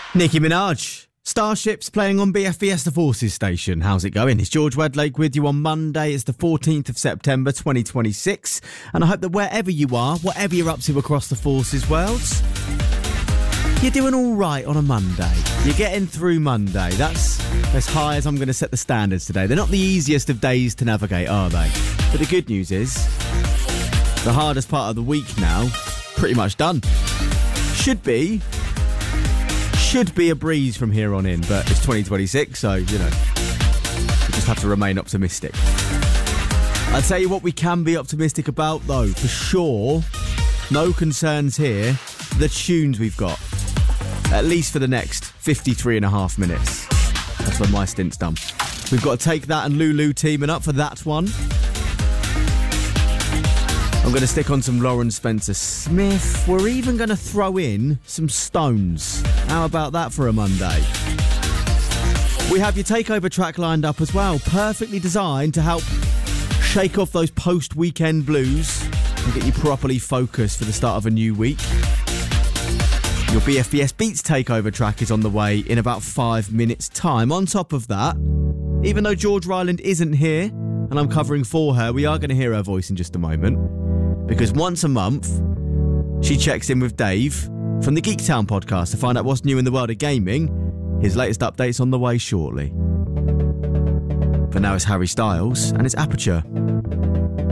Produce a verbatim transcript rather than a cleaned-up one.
Nicki Minaj. Starships playing on B F B S The Forces station. How's it going? It's George Wedlake with you on Monday. It's the fourteenth of September twenty twenty-six. And I hope that wherever you are, whatever you're up to across the Forces world, you're doing all right on a Monday. You're getting through Monday. That's as high as I'm going to set the standards today. They're not the easiest of days to navigate, are they? But the good news is, the hardest part of the week now, pretty much done. Should be... Should be a breeze from here on in, but it's twenty twenty-six, so, you know, we just have to remain optimistic. I'll tell you what we can be optimistic about, though, for sure. No concerns here. The tunes we've got, at least for the next fifty-three and a half minutes. That's when my stint's done. We've got to Take That and Lulu teaming up for that one. I'm going to stick on some Lauren Spencer Smith. We're even going to throw in some Stones. How about that for a Monday? We have your takeover track lined up as well, perfectly designed to help shake off those post-weekend blues and get you properly focused for the start of a new week. Your B F B S Beats takeover track is on the way in about five minutes' time. On top of that, even though George Ryland isn't here and I'm covering for her, we are going to hear her voice in just a moment. Because once a month, she checks in with Dave from the Geek Town podcast to find out what's new in the world of gaming. His latest update's on the way shortly. For now, it's Harry Styles and it's Aperture.